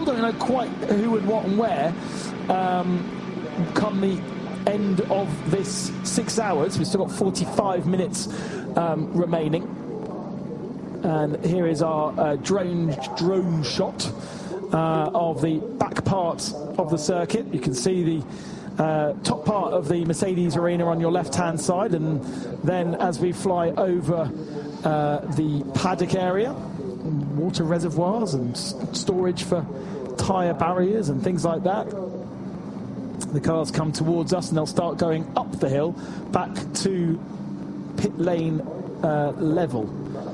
still don't know quite who and what and where come the end of this 6 hours. We've still got 45 minutes remaining. And here is our drone shot of the back part of the circuit. You can see the top part of the Mercedes arena on your left-hand side, and then as we fly over the paddock area, water reservoirs and storage for tyre barriers and things like that, the cars come towards us and they'll start going up the hill back to pit lane level.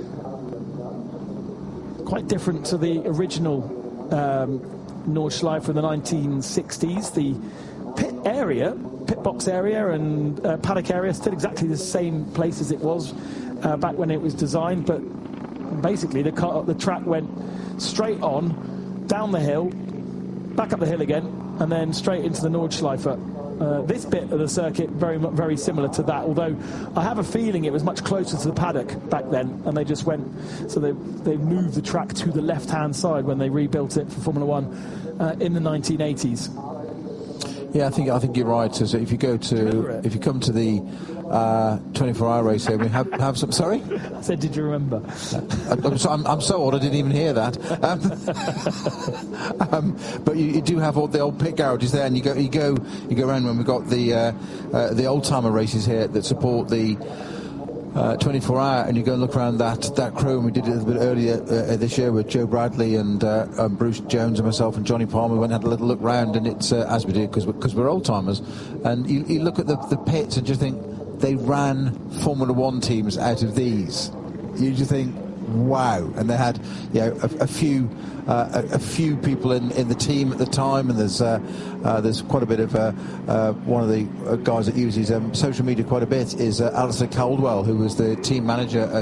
Quite different to the original Nordschleife in the 1960s. The pit box area and paddock area still exactly the same place as it was back when it was designed, but basically the track went straight on, down the hill, back up the hill again, and then straight into the Nordschleife. This bit of the circuit very similar to that, although I have a feeling it was much closer to the paddock back then, and they just went, so they moved the track to the left-hand side when they rebuilt it for Formula One in the 1980s. Yeah, I think you're right. So if you come to the 24-hour race here, we have some. Sorry, I said, did you remember? I'm so old I didn't even hear that. But you do have all the old pit garages there, and you go around when we've got the old timer races here that support the 24-hour, and you go and look around that crew, and we did it a little bit earlier this year with Joe Bradley and Bruce Jones and myself and Johnny Palmer. We went and had a little look round, and it's as we do because we're old timers, and you look at the pits and just think they ran Formula One teams out of these. You just think, wow. And they had a few people in the team at the time, and there's quite a bit of one of the guys that uses social media quite a bit is Alistair Caldwell, who was the team manager at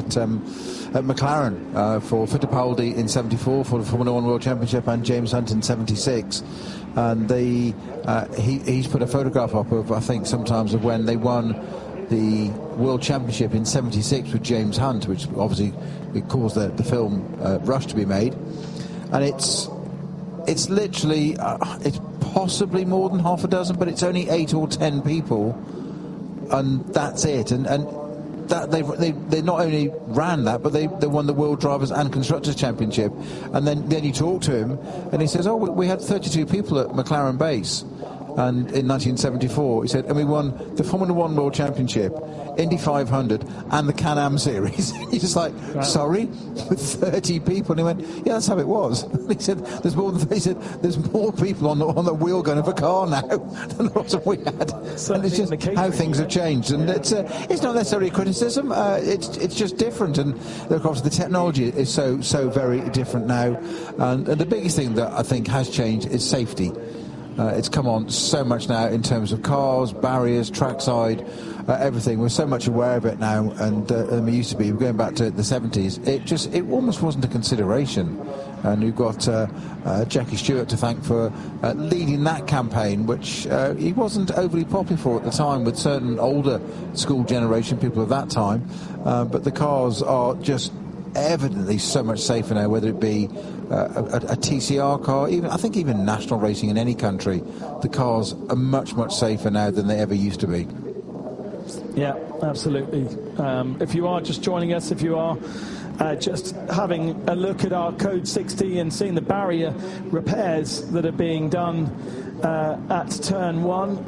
McLaren for Fittipaldi in 74 for the Formula One World Championship, and James Hunt in 76. And he's put a photograph up of, I think, sometimes of when they won the World Championship in 76 with James Hunt, which obviously it caused the film Rush to be made. And it's literally it's possibly more than half a dozen, but it's only 8 or 10 people, and that's it. And that they not only ran that, but they won the World Drivers and Constructors Championship. And then you talk to him, and he says, "Oh, we had 32 people at McLaren base." And in 1974, he said, and we won the Formula One World Championship, Indy 500, and the Can-Am Series. He's just like, sorry, with 30 people. And he went, yeah, that's how it was. And he said, there's more people on the wheel gun of a car now than lots of we had. And it's just how things have changed. And it's not necessarily a criticism. It's just different. And of course, the technology is so very different now. And the biggest thing that I think has changed is safety. It's come on so much now in terms of cars, barriers, trackside, everything. We're so much aware of it now, and we used to be. We're going back to the 70s. It almost wasn't a consideration. And you've got Jackie Stewart to thank for leading that campaign, which he wasn't overly popular for at the time with certain older school generation people of that time. But the cars are just evidently so much safer now, whether it be a TCR car, even national racing in any country, the cars are much safer now than they ever used to be. Yeah, absolutely. If you are just joining us, if you are just having a look at our Code 60 and seeing the barrier repairs that are being done at Turn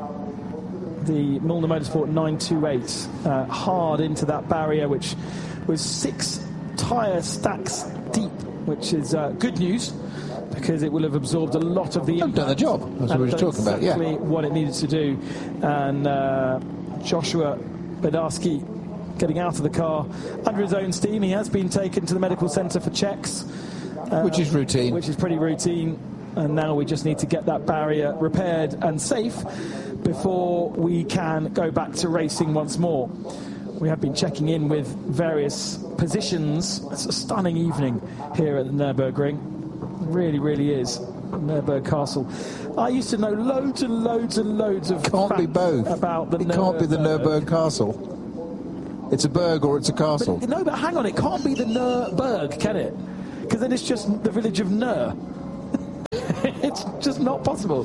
1, the Milner Motorsport 928 hard into that barrier, which was 6 tyre stacks deep, which is good news because it will have absorbed a lot of the impact. Done the job, as we were talking about, yeah. What it needed to do. And Joshua Bedarski getting out of the car under his own steam. He has been taken to the medical centre for checks. Which is routine. Which is pretty routine. And now we just need to get that barrier repaired and safe before we can go back to racing once more. We have been checking in with various positions. It's a stunning evening here at the Nürburgring. It really, really is. Nürburg Castle. I used to know loads and loads and loads of can't facts be both. About the It can't be the Nürburg Castle. It's a burg or it's a castle. But hang on, it can't be the Nürburg, can it? Because then it's just the village of Nür. It's just not possible.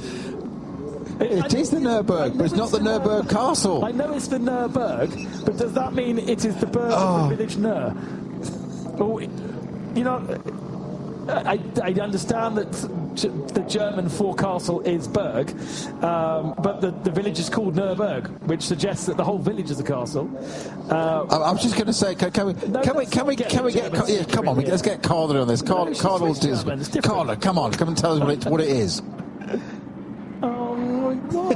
It is the Nürburg, but it's not the Nürburg Castle. I know it's the Nürburg, but does that mean it is the burg of the village Nür? Well, you know, I understand that the German for castle is Berg, but the village is called Nürburg, which suggests that the whole village is a castle. I was just going to say, come on, let's get Carla on this. Carla, come on, come and tell us what it is. Oh my God!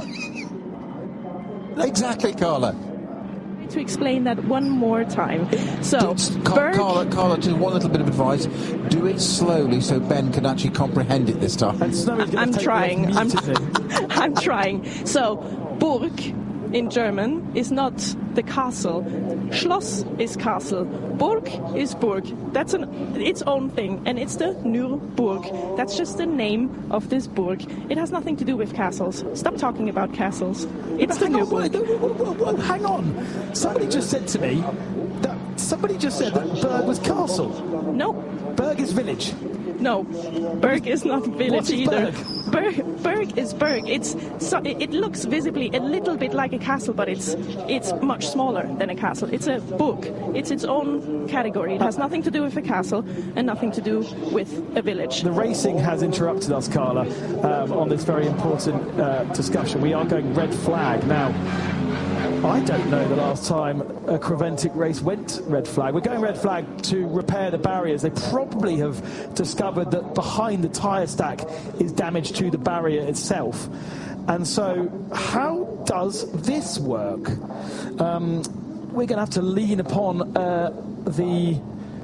Exactly, Carla. To explain that one more time. So, Carla, just one little bit of advice. Do it slowly so Ben can actually comprehend it this time. I'm trying. I'm trying. So, Burg in German is not the castle. Schloss is castle. Burg is Burg. That's its own thing, and it's the Nürburg. That's just the name of this Burg. It has nothing to do with castles. Stop talking about castles. It's the Nürburg. Hang on. Somebody just said to me that Berg was castle. No. Berg is village. No, Berg is not village either. Berg is Berg. It looks visibly a little bit like a castle, but it's much smaller than a castle. It's a Burg. It's its own category. It has nothing to do with a castle and nothing to do with a village. The racing has interrupted us, Carla, on this very important discussion. We are going red flag now. I don't know the last time a Creventic race went red flag. We're going red flag to repair the barriers. They probably have discovered that behind the tyre stack is damage to the barrier itself. And so how does this work? We're going to have to lean upon the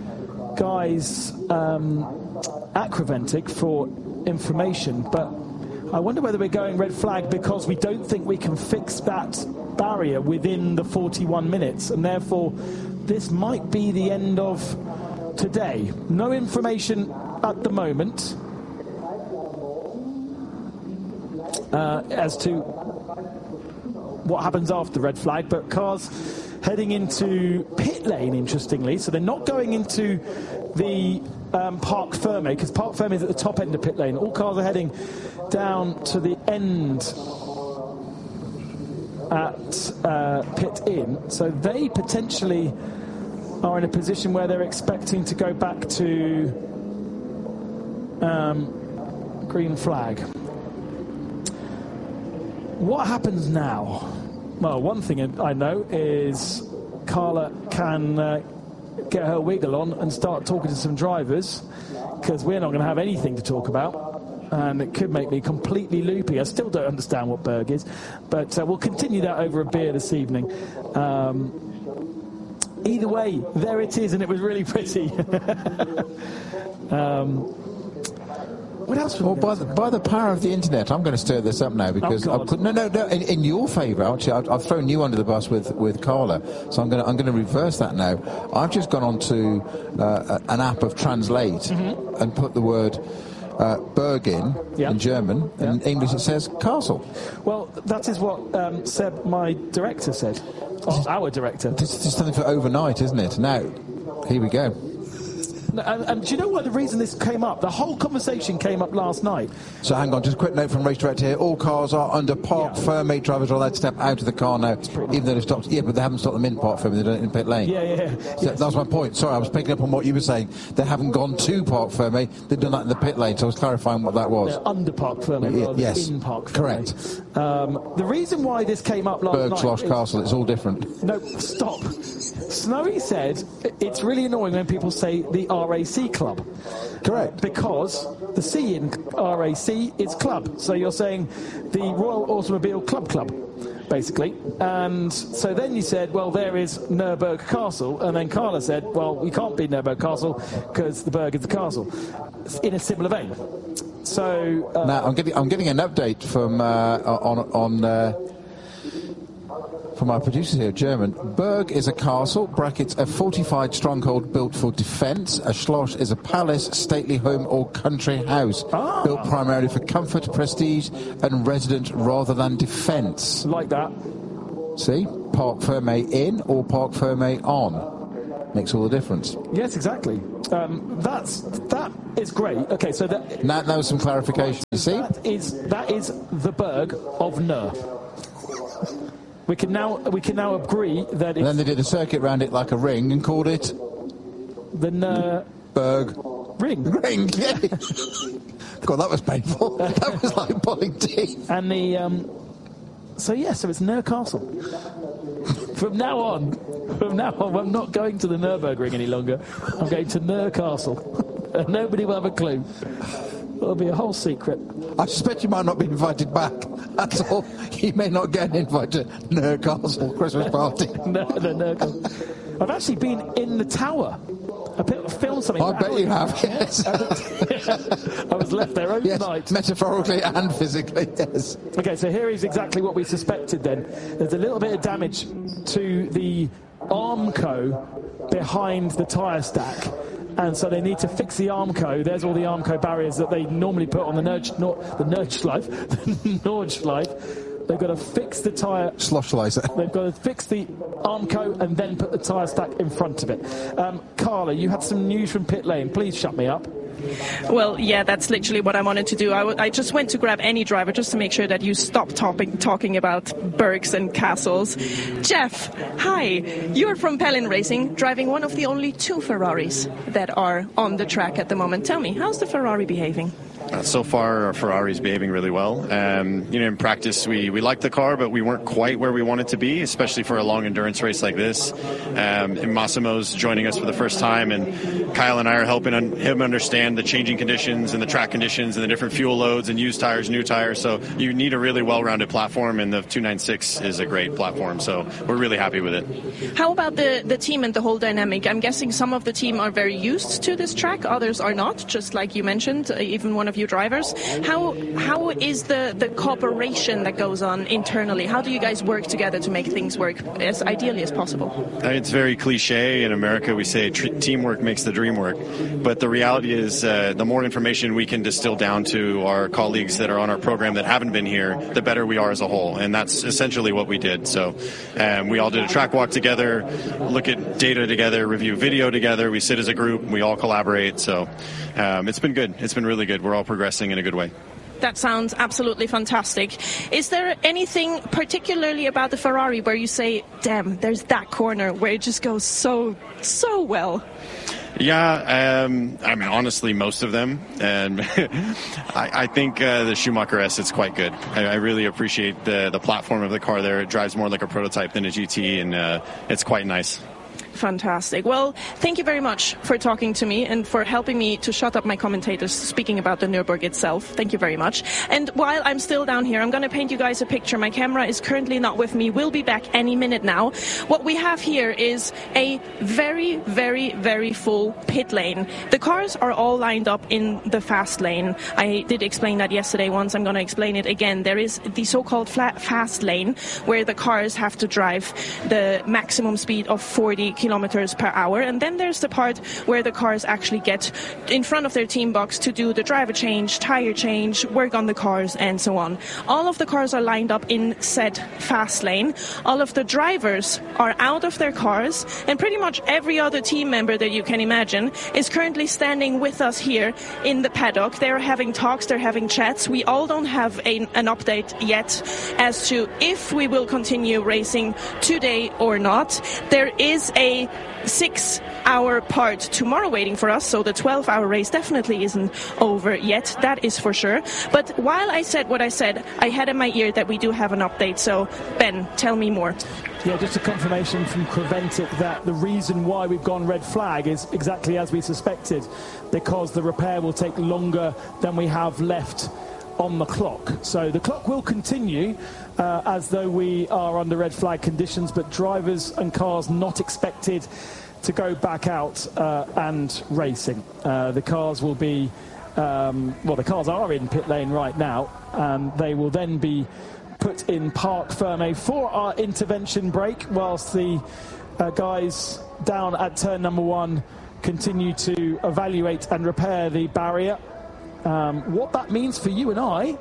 guys at Creventic for information, but I wonder whether we're going red flag because we don't think we can fix that barrier within the 41 minutes, and therefore this might be the end of today. No information at the moment as to what happens after red flag, but cars heading into pit lane, interestingly, so they're not going into the Parc Fermé, because Parc Fermé is at the top end of pit lane. All cars are heading down to the end at pit in, so they potentially are in a position where they're expecting to go back to green flag. What happens now? Well, one thing I know is Carla can get her wiggle on and start talking to some drivers, because we're not going to have anything to talk about. And it could make me completely loopy. I still don't understand what Berg is, but we'll continue that over a beer this evening. Either way, there it is, and it was really pretty. What else? Well, by the power of the internet, I'm going to stir this up now because in your favour, actually, I've thrown you under the bus with Carla, so I'm going to reverse that now. I've just gone on to an app of Translate and put the word Berg in German, and in English it says castle. Well, that is what Seb, my director, said. Our director. This is something for overnight, isn't it? Now, here we go. And do you know what the reason this came up? The whole conversation came up last night. So hang on, just a quick note from Race Direct here. All cars are under Parc Fermé. Drivers are allowed to step out of the car now, even though they've stopped. Yeah, but they haven't stopped them in Parc Fermé. They've done it in pit lane. So that was my point. Sorry, I was picking up on what you were saying. They haven't gone to Parc Fermé. They've done that in the pit lane. So I was clarifying what that was. They're under Parc Fermé rather than in Parc Fermé. Correct. The reason why this came up last night... Berg/Castle, it's all different. No, stop. Snowy said it's really annoying when people say the RAC club. Correct. Because the C in RAC is club. So you're saying the Royal Automobile Club, basically. And so then you said, well, there is Nürburg Castle. And then Carla said, well, we can't be Nürburg Castle because the Berg is the castle. In a similar vein. So... now, I'm getting an update from from our producers here, German. Berg is a castle, brackets, a fortified stronghold built for defence. A Schloss is a palace, stately home or country house, built primarily for comfort, prestige and residence rather than defence. Like that. See? Parc Fermé in or Parc Fermé on? makes all the difference. Yes, exactly. That is great. Okay, so that was some clarification. You see, that is the Berg of Nür. We can now agree that. And then they did a circuit round it like a ring and called it the Nürburg ring. Yeah. God, that was painful. That was like pulling teeth. And so it's Nür Castle. From now on, I'm not going to the Nürburgring any longer. I'm going to Nür Castle. And nobody will have a clue. It'll be a whole secret. I suspect you might not be invited back. That's all. You may not get an invite to Nür Castle Christmas party. No, Nür Castle. I've actually been in the tower. I filmed something. I bet you have, yes. I was left there overnight. Yes, metaphorically and physically, yes. Okay, so here is exactly what we suspected then. There's a little bit of damage to the Armco behind the tyre stack. And so they need to fix the Armco. There's all the Armco barriers that they normally put on the Nordschleife. They've got to fix the tyre... Schlossleiser. They've got to fix the Armco and then put the tyre stack in front of it. Carla, you had some news from pit lane. Please shut me up. Well, yeah, that's literally what I wanted to do. I just went to grab any driver just to make sure that you stop talking about Bergs and castles. Jeff, hi. You're from Pelin Racing, driving one of the only 2 Ferraris that are on the track at the moment. Tell me, how's the Ferrari behaving? So far, our Ferrari's behaving really well. In practice, we liked the car, but we weren't quite where we wanted to be, especially for a long endurance race like this. And Massimo's joining us for the first time, and Kyle and I are helping him understand the changing conditions and the track conditions and the different fuel loads and used tires, new tires. So you need a really well-rounded platform, and the 296 is a great platform. So we're really happy with it. How about the team and the whole dynamic? I'm guessing some of the team are very used to this track, others are not, just like you mentioned, even one of you drivers. How is the cooperation that goes on internally? How do you guys work together to make things work as ideally as possible? It's very cliche. In America, we say teamwork makes the dream work. But the reality is the more information we can distill down to our colleagues that are on our program that haven't been here, the better we are as a whole. And that's essentially what we did. So we all did a track walk together, look at data together, review video together. We sit as a group. We all collaborate. So it's been good. It's been really good. We're all progressing in a good way. That sounds absolutely fantastic. Is there anything particularly about the Ferrari where you say, damn, there's that corner where it just goes so well? Yeah, I mean, honestly, most of them. And I think the Schumacher S, it's quite good. I really appreciate the platform of the car there. It drives more like a prototype than a GT, and it's quite nice. Fantastic. Well, thank you very much for talking to me and for helping me to shut up my commentators speaking about the Nürburgring itself. Thank you very much. And while I'm still down here, I'm going to paint you guys a picture. My camera is currently not with me. We'll be back any minute now. What we have here is a very, very, very full pit lane. The cars are all lined up in the fast lane. I did explain that yesterday once. I'm going to explain it again. There is the so-called fast lane where the cars have to drive the maximum speed of 40 kilometers per hour, and then there's the part where the cars actually get in front of their team box to do the driver change, tire change, work on the cars, and so on. All of the cars are lined up in said fast lane. All of the drivers are out of their cars, and pretty much every other team member that you can imagine is currently standing with us here in the paddock. They're having talks, they're having chats. We all don't have an update yet as to if we will continue racing today or not. There is a 6-hour part tomorrow waiting for us, so the 12-hour race definitely isn't over yet, that is for sure. But while I said what I said, I had in my ear that we do have an update, so Ben, tell me more. Yeah, just a confirmation from Creventic that the reason why we've gone red flag is exactly as we suspected, because the repair will take longer than we have left on the clock. So the clock will continue as though we are under red flag conditions, but drivers and cars not expected to go back out and racing. The cars will be, the cars are in pit lane right now, and they will then be put in parc fermé for our intervention break, whilst the guys down at turn number 1 continue to evaluate and repair the barrier. What that means for you and I,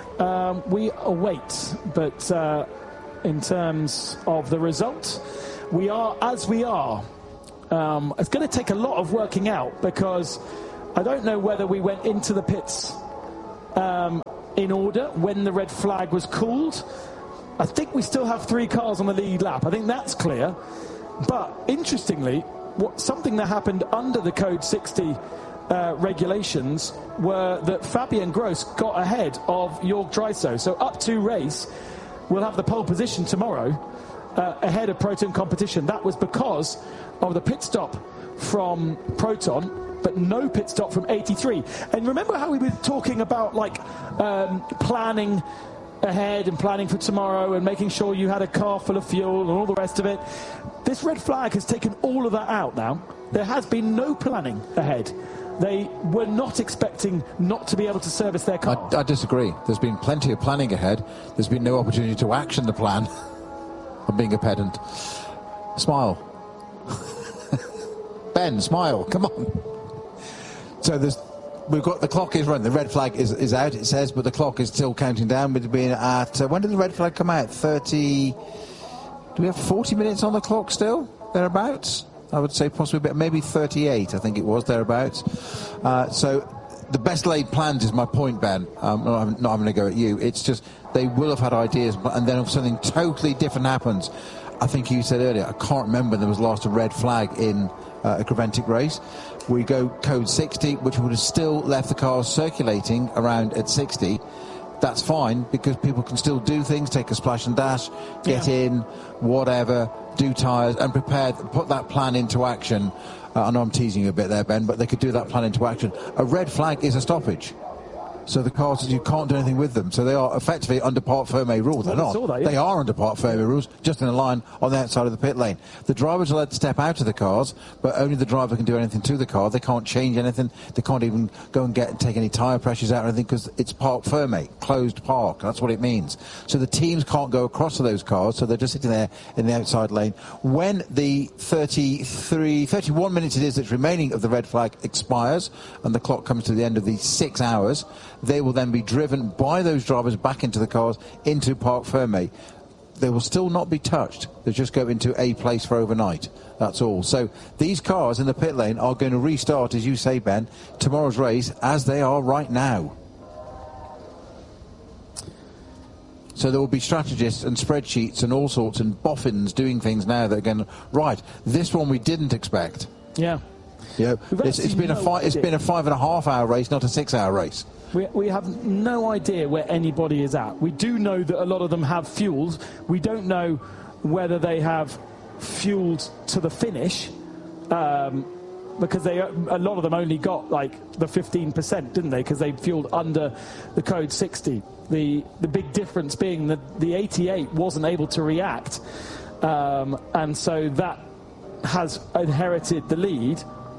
we await. But in terms of the result, we are as we are. It's going to take a lot of working out, because I don't know whether we went into the pits in order when the red flag was called. I think we still have 3 cars on the lead lap. I think that's clear. But interestingly, something that happened under the Code 60 regulations were that Fabian Gross got ahead of Jörg Dreiso. So up to race, we'll have the pole position tomorrow ahead of Proton Competition. That was because of the pit stop from Proton, but no pit stop from 83. And remember how we were talking about planning ahead and planning for tomorrow and making sure you had a car full of fuel and all the rest of it? This red flag has taken all of that out now. There has been no planning ahead. They were not expecting not to be able to service their car. I disagree. There's been plenty of planning ahead. There's been no opportunity to action the plan. I'm being a pedant. Smile. Ben, smile. Come on. So we've got the clock is running. The red flag is out, it says, but the clock is still counting down. We've been at when did the red flag come out? 30. Do we have 40 minutes on the clock still? Thereabouts? I would say possibly maybe 38. I think it was thereabouts. So the best laid plans is my point, Ben. I'm not having to go at you. It's just they will have had ideas, and then if something totally different happens. I think you said earlier, I can't remember when there was last a red flag in a Creventic race. We go Code 60, which would have still left the cars circulating around at 60. That's fine, because people can still do things, take a splash and dash, get in, whatever, do tyres, and put that plan into action. I know I'm teasing you a bit there, Ben, but they could do that plan into action. A red flag is a stoppage. So the cars, you can't do anything with them. So they are effectively under Parc Fermé rules. They're not. They are under Parc Fermé rules, just in a line on the outside of the pit lane. The drivers are allowed to step out of the cars, but only the driver can do anything to the car. They can't change anything. They can't even go and take any tyre pressures out or anything, because it's Parc Fermé, closed park. That's what it means. So the teams can't go across to those cars, so they're just sitting there in the outside lane. When the 31 minutes it is that's remaining of the red flag expires, and the clock comes to the end of the 6 hours, they will then be driven by those drivers back into the cars, into Parc Fermé. They will still not be touched. They just go into a place for overnight. That's all. So these cars in the pit lane are going to restart, as you say, Ben, tomorrow's race as they are right now. So there will be strategists and spreadsheets and all sorts and boffins doing things now that are going, right, this one we didn't expect. Yeah. Yeah, it's been a 5.5 hour race, not a 6 hour race. We have no idea where anybody is at. We do know that a lot of them have fueled. We don't know whether they have fueled to the finish, because a lot of them only got the 15%, didn't they? Because they fueled under the Code 60. The big difference being that the 88 wasn't able to react, and so that has inherited the lead.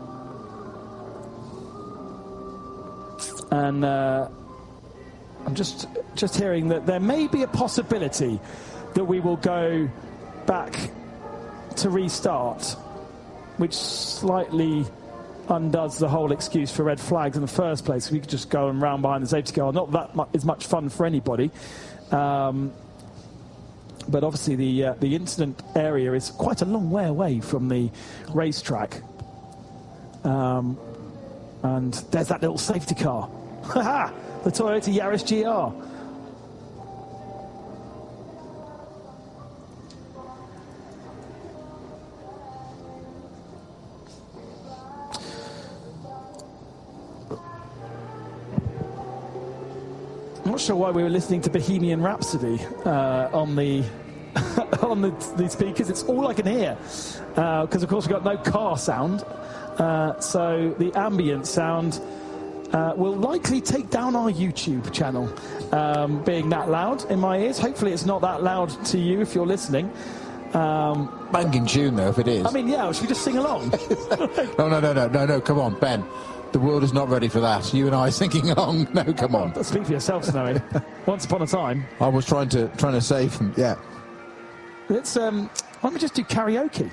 And I'm just hearing that there may be a possibility that we will go back to restart, which slightly undoes the whole excuse for red flags in the first place. We could just go and round behind the safety car. Not that is much fun for anybody. But obviously the incident area is quite a long way away from the racetrack. And there's that little safety car. Ha-ha! The Toyota Yaris GR. I'm not sure why we were listening to Bohemian Rhapsody on the on the speakers. It's all I can hear, because of course we've got no car sound. So the ambient sound will likely take down our YouTube channel, being that loud in my ears. Hopefully it's not that loud to you if you're listening. Banging tune though, if it is. I mean, yeah, should we just sing along? No, come on, Ben. The world is not ready for that. You and I singing along. No, come on. Speak for yourself, Snowy. Once upon a time. I was trying to save him, yeah. Let's, why don't we just do karaoke?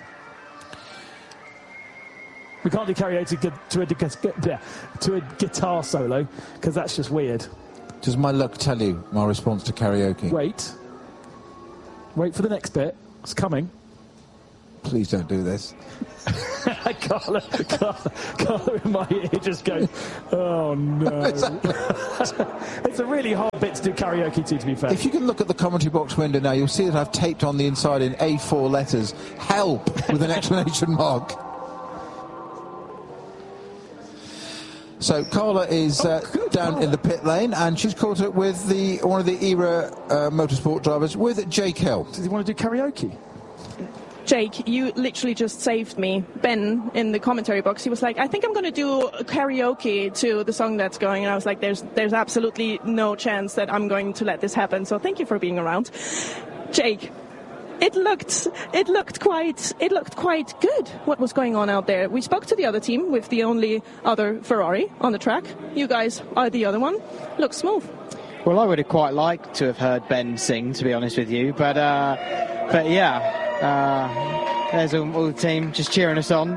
We can't do karaoke to a guitar solo, because that's just weird. Does my luck tell you my response to karaoke? Wait for the next bit. It's coming. please don't do this. Carla in my ear just goes, oh no. It's a really hard bit to do karaoke to be fair. If you can look at the commentary box window now, you'll see that I've taped on the inside in A4 letters, help, with an exclamation mark. So Carla is down in the pit lane, and she's caught up with one of the ERA motorsport drivers, with Jake Hill. Does he want to do karaoke? Jake, you literally just saved me. Ben, in the commentary box, he was like, I think I'm going to do karaoke to the song that's going. And I was like, there's absolutely no chance that I'm going to let this happen. So thank you for being around. Jake, it looked quite good what was going on out there. We spoke to the other team with the only other Ferrari on the track. You guys are the other one. Looks smooth. Well, I would have quite liked to have heard Ben sing, to be honest with you. But yeah. There's all the team just cheering us on.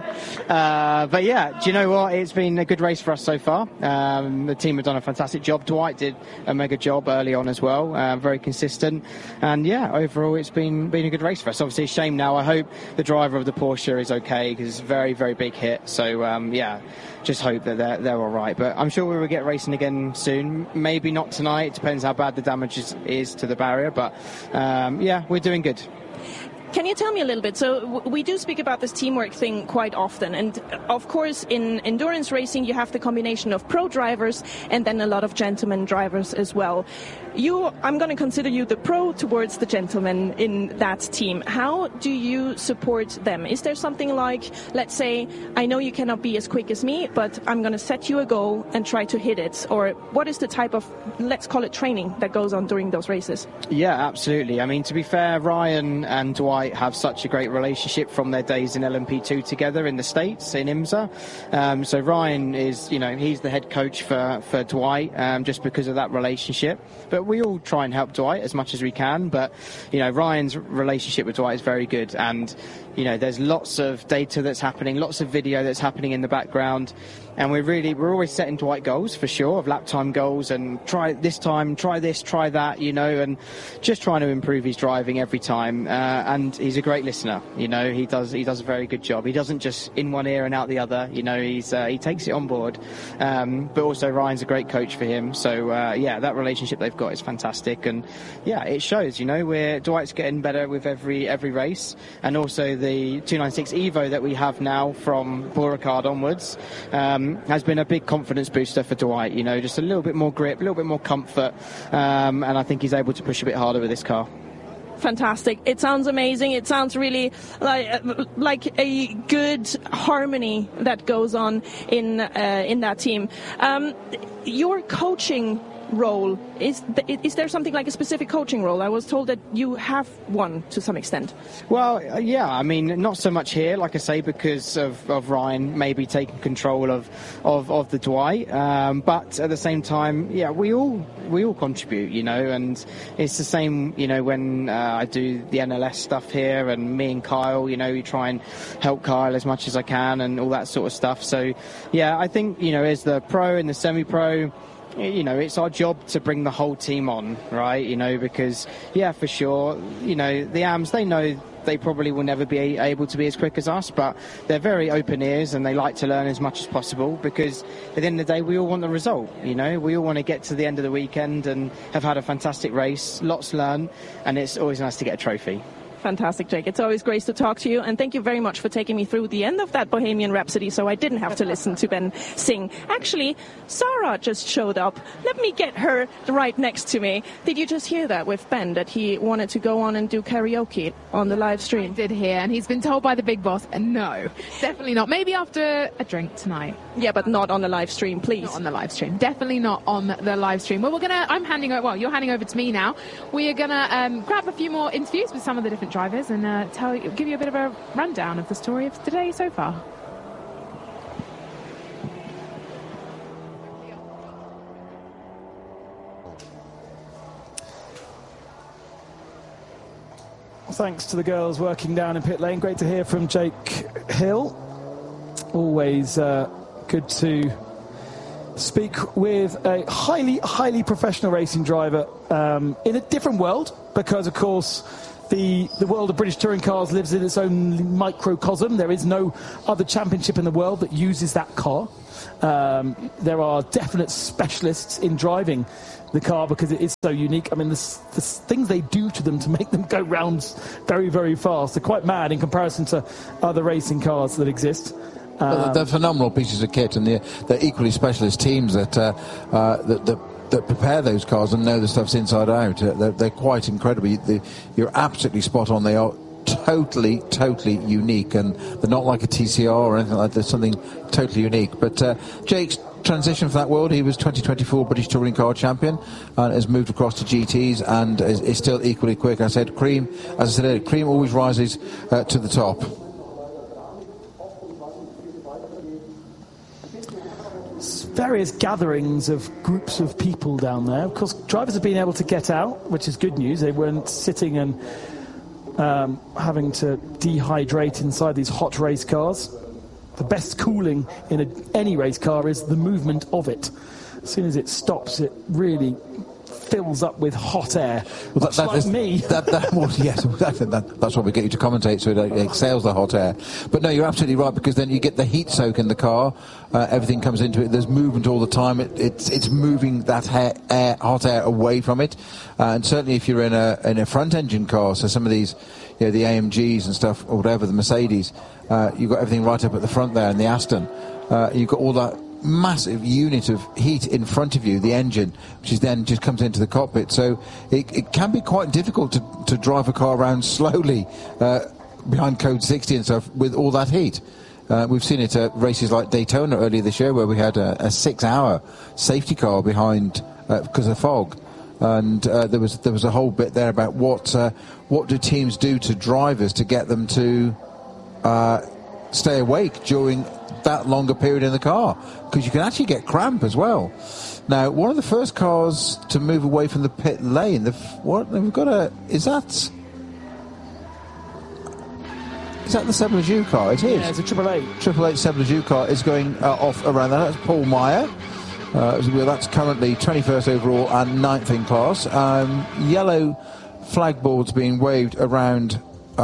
But yeah, do you know what? It's been a good race for us so far. The team have done a fantastic job. Dwight did a mega job early on as well, very consistent. And yeah, overall it's been a good race for us. Obviously a shame now. I hope the driver of the Porsche is okay, because it's a very, very big hit. So yeah, just hope that they're all right. But I'm sure we will get racing again soon. Maybe not tonight. It depends how bad the damage is to the barrier. But yeah, we're doing good. Can you tell me a little bit? So we do speak about this teamwork thing quite often. And of course, in endurance racing, you have the combination of pro drivers and then a lot of gentleman drivers as well. I'm going to consider you the pro towards the gentleman in that team. How do you support them? Is there something like, let's say, I know you cannot be as quick as me, but I'm going to set you a goal and try to hit it? Or what is the type of, let's call it, training that goes on during those races? Yeah, absolutely. I mean, to be fair, Ryan and Dwight have such a great relationship from their days in LMP2 together in the States, in IMSA. So Ryan is, he's the head coach for Dwight, just because of that relationship. But we all try and help Dwight as much as we can. But, Ryan's relationship with Dwight is very good. And, there's lots of data that's happening, lots of video that's happening in the background. And we're always setting Dwight goals, for sure, of lap time goals, and try this time, try this, try that, and just trying to improve his driving every time. And he's a great listener. He does a very good job. He doesn't just in one ear and out the other. He takes it on board. But also Ryan's a great coach for him. So yeah, that relationship they've got is fantastic. And yeah, it shows. Dwight's getting better with every race, and also the 296 Evo that we have now from Beauregard onwards. Has been a big confidence booster for Dwight, just a little bit more grip, a little bit more comfort, and I think he's able to push a bit harder with this car. Fantastic. It sounds amazing. It sounds really like a good harmony that goes on in that team. Your coaching role, is there something like a specific coaching role? I was told that you have one to some extent. Well, yeah, I mean, not so much here, like I say, because of Ryan maybe taking control of the Dwight, but at the same time, yeah, we all contribute, and it's the same, when I do the NLS stuff here, and me and Kyle, we try and help Kyle as much as I can and all that sort of stuff. So yeah, I think, as the pro and the semi-pro, it's our job to bring the whole team on, right? Because, yeah, for sure, the AMs, they know they probably will never be able to be as quick as us, but they're very open ears and they like to learn as much as possible, because at the end of the day, we all want the result, We all want to get to the end of the weekend and have had a fantastic race, lots learned, and it's always nice to get a trophy. Fantastic, Jake. It's always great to talk to you, and thank you very much for taking me through the end of that Bohemian Rhapsody so I didn't have to listen to Ben sing. Actually, Sarah just showed up. Let me get her right next to me. Did you just hear that with Ben, that he wanted to go on and do karaoke on the live stream? I did hear, and he's been told by the big boss, no, definitely not. Maybe after a drink tonight. Yeah, but not on the live stream, please. Not on the live stream. Definitely not on the live stream. Well, you're handing over to me now. We are going to grab a few more interviews with some of the different drivers and give you a bit of a rundown of the story of today so far. Thanks to the girls working down in pit lane. Great to hear from Jake Hill. Always good to speak with a highly, highly professional racing driver in a different world, because, of course, the world of British touring cars lives in its own microcosm. There is no other championship in the world that uses that car. There are definite specialists in driving the car because it is so unique. I mean, the things they do to them to make them go rounds very, very fast are quite mad in comparison to other racing cars that exist. They're phenomenal pieces of kit, and they're equally specialist teams that prepare those cars and know the stuff's inside out. They're quite incredible. You're absolutely spot on. They are totally unique, and they're not like a TCR or anything like that. There's something totally unique. But Jake's transition for that world, he was 2024 British Touring Car Champion and has moved across to GTs and is still equally quick. As I said, Cream always rises to the top. Various gatherings of groups of people down there. Of course, drivers have been able to get out, which is good news. They weren't sitting and having to dehydrate inside these hot race cars. The best cooling in any race car is the movement of it. As soon as it stops, it really fills up with hot air. Well, that's what we get you to commentate, so it exhales the hot air. But no, you're absolutely right, because then you get the heat soak in the car. Everything comes into it. There's movement all the time. It's moving that hot air away from it. And certainly if you're in a front engine car, so some of these, the AMGs and stuff, or whatever, the Mercedes, you've got everything right up at the front there, and the Aston. You've got all that massive unit of heat in front of you, the engine, which is then just comes into the cockpit. So it can be quite difficult to drive a car around slowly behind code 60 and stuff with all that heat. We've seen it at races like Daytona earlier this year, where we had a 6-hour safety car behind because of fog. And there was a whole bit there about what do teams do to drivers to get them to stay awake during that longer period in the car, because you can actually get cramp as well. Now, one of the first cars to move away from the pit lane, we've got is that the Seblejew car? It is. Yeah, it's a 888. 888 Seblejew car is going off around that. That's Paul Meyer. That's currently 21st overall and 9th in class. Yellow flagboards being waved around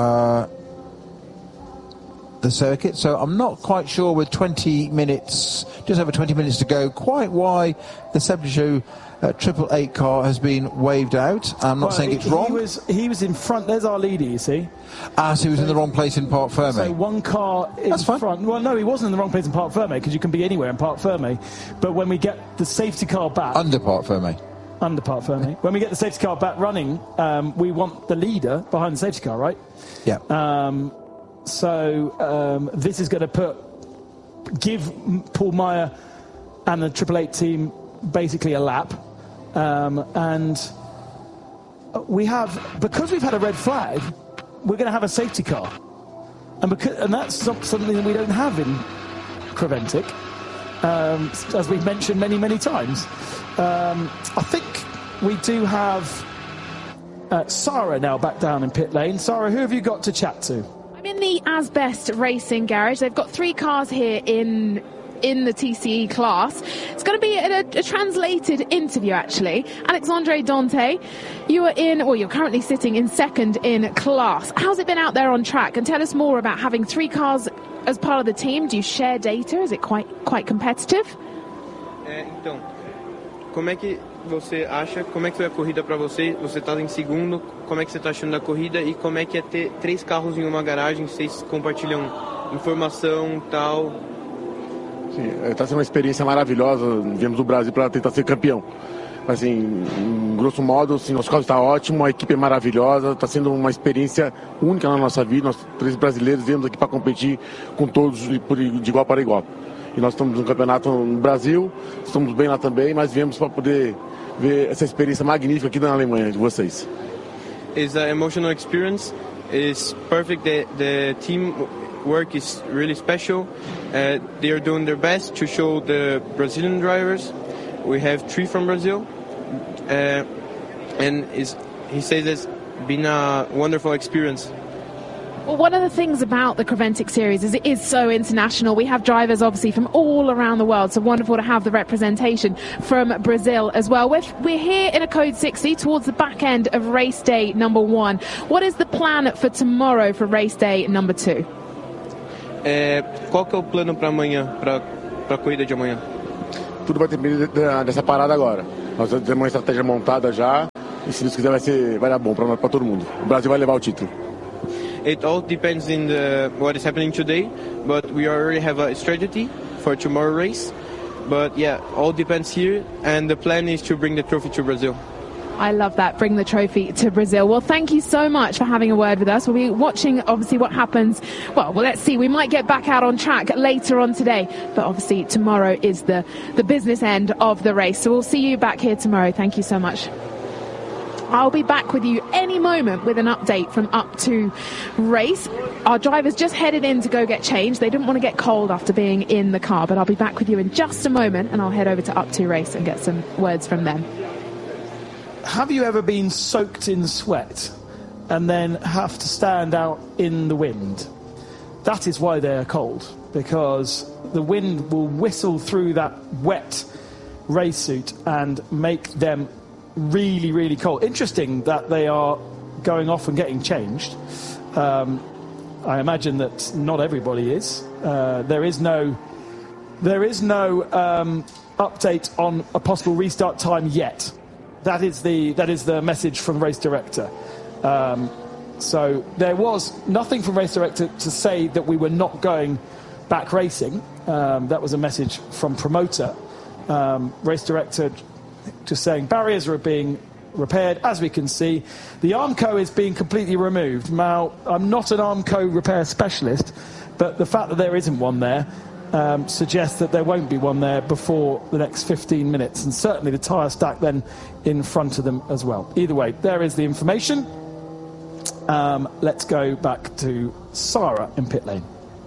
the circuit, so I'm not quite sure with just over 20 minutes to go, quite why the Seblejew 888 car has been waved out. I'm not saying it's wrong. He was in front. There's our leader, you see. So he was in the wrong place in Parc Ferme. So one car in front. Well, no, he wasn't in the wrong place in Parc Ferme, because you can be anywhere in Parc Ferme. But when we get the safety car back... Under Parc Ferme. When we get the safety car back running, we want the leader behind the safety car, right? Yeah. So this is going to give Paul Meyer and the 888 team basically a lap. And because we've had a red flag, we're going to have a safety car. And that's something that we don't have in Creventic, as we've mentioned many, many times. I think we do have Sarah now back down in pit lane. Sarah, who have you got to chat to? I'm in the Asbest Racing Garage. They've got 3 cars here in the TCE class. It's going to be a translated interview, actually. Alexandre Dante, you're currently sitting in 2nd in class. How's it been out there on track? And tell us more about having 3 cars as part of the team. Do you share data? Is it quite competitive? Então, como é que você acha, como é que foi a corrida para você? Você está em segundo, como é que você está achando a corrida e como é que é ter 3 carros em uma garagem? Vocês compartilham informação, tal? Sim, está sendo uma experiência maravilhosa. Viemos do Brasil para tentar ser campeão. Assim, grosso modo, assim, nosso carro está ótimo, a equipe é maravilhosa, está sendo uma experiência única na nossa vida. Nós 3 brasileiros viemos aqui para competir com todos de igual para igual. E nós estamos no campeonato no Brasil, estamos bem lá também, mas viemos para poder ver essa experiência magnífica aqui na Alemanha de vocês. It's an emotional experience. It's perfect. The team work is really special. They are doing their best to show the Brazilian drivers. We have 3 from Brazil, and he says it's been a wonderful experience. Well, one of the things about the Creventic series is it is so international. We have drivers obviously from all around the world, so wonderful to have the representation from Brazil as well. We're here in a Code 60 towards the back end of race day number 1. What is the plan for tomorrow for race day number 2? Qual que é o plano para amanhã, para a corrida de amanhã? Tudo vai depender dessa parada agora. Nós temos uma estratégia montada já e se Deus quiser vai dar bom para todo mundo. O Brasil vai levar o título. It all depends in what is happening today, but we already have a strategy for tomorrow's race. But yeah, all depends here, and the plan is to bring the trophy to Brazil. I love that. Bring the trophy to Brazil. Well, thank you so much for having a word with us. We'll be watching, obviously, what happens. Well, let's see. We might get back out on track later on today. But obviously, tomorrow is the business end of the race. So we'll see you back here tomorrow. Thank you so much. I'll be back with you any moment with an update from Up To Race. Our drivers just headed in to go get changed. They didn't want to get cold after being in the car. But I'll be back with you in just a moment, and I'll head over to Up To Race and get some words from them. Have you ever been soaked in sweat and then have to stand out in the wind? That is why they are cold, because the wind will whistle through that wet race suit and make them really, really cold. Interesting that they are going off and getting changed. I imagine that not everybody is. There is no update on a possible restart time yet. That is the message from race director. So there was nothing from race director to say that we were not going back racing. That was a message from promoter. Race director just saying barriers are being repaired, as we can see. The Armco is being completely removed. Now, I'm not an Armco repair specialist, but the fact that there isn't one there suggests that there won't be one there before the next 15 minutes, and certainly the tyre stack then in front of them as well. Either way, there is the information. Let's go back to Sarah in pit lane.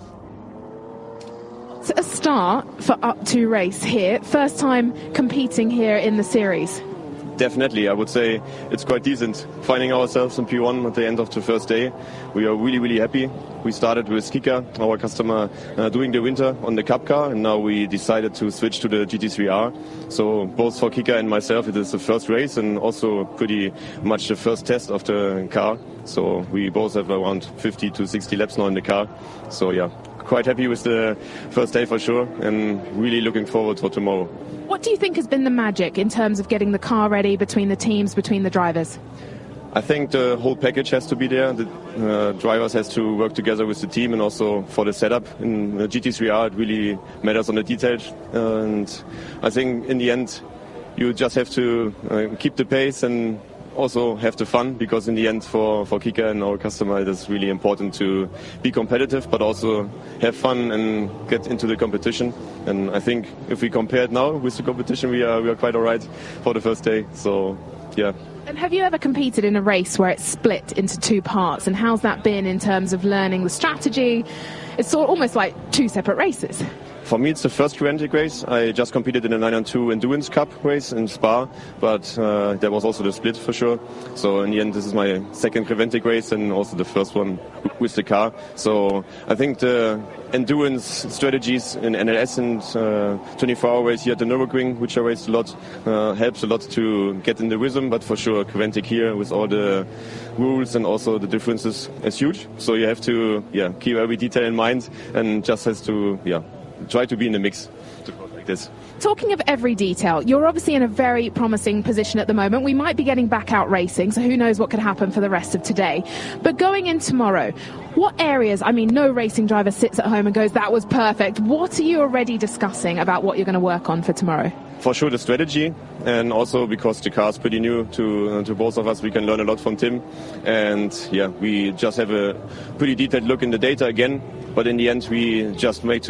It's a start for Up To Race here. First time competing here in the series. Definitely, I would say it's quite decent. Finding ourselves in P1 at the end of the first day, we are really, really happy. We started with Kika, our customer, doing the winter on the Cup car, and now we decided to switch to the GT3R. So both for Kika and myself, it is the first race and also pretty much the first test of the car. So we both have around 50 to 60 laps now in the car. So yeah, quite happy with the first day for sure, and really looking forward for tomorrow. What do you think has been the magic in terms of getting the car ready between the teams, between the drivers? I think the whole package has to be there. The drivers has to work together with the team, and also for the setup. In the GT3R, it really matters on the details. And I think in the end, you just have to keep the pace and also have the fun, because in the end for Kika and our customer, it is really important to be competitive but also have fun and get into the competition. And I think if we compare it now with the competition, we are quite alright for the first day. So yeah. And have you ever competed in a race where it's split into two parts, and how's that been in terms of learning the strategy? It's sort of almost like two separate races. For me, it's the first Creventic race. I just competed in the 992 Endurance Cup race in Spa, but there was also the split for sure. So in the end, this is my second Creventic race and also the first one with the car. So I think the endurance strategies in NLS and 24-hour race here at the Nürburgring, which I raced a lot, helps a lot to get in the rhythm. But for sure, Creventic here with all the rules and also the differences is huge. So you have to keep every detail in mind and just has to try to be in the mix to go like this. Talking of every detail, you're obviously in a very promising position at the moment. We might be getting back out racing, so who knows what could happen for the rest of today. But going in tomorrow, what areas, I mean, no racing driver sits at home and goes, that was perfect. What are you already discussing about what you're going to work on for tomorrow? For sure the strategy, and also because the car is pretty new to both of us, we can learn a lot from Tim. And we just have a pretty detailed look in the data again, but in the end we just make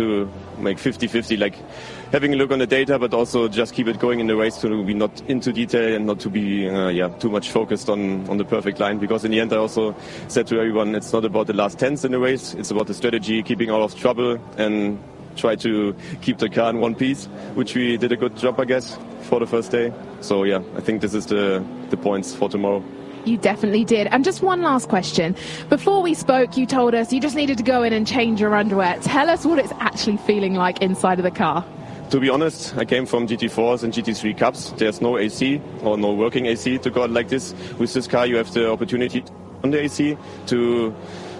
50-50, like having a look on the data, but also just keep it going in the race to be not into detail and not to be too much focused on the perfect line. Because in the end, I also said to everyone, it's not about the last tenths in the race, it's about the strategy, keeping out of trouble and try to keep the car in one piece, which we did a good job, I guess, for the first day. So I think this is the points for tomorrow. You definitely did. And just one last question. Before we spoke, you told us you just needed to go in and change your underwear. Tell us what it's actually feeling like inside of the car. To be honest, I came from GT4s and GT3 Cups. There's no AC or no working AC to go out like this. With this car, you have the opportunity on the AC to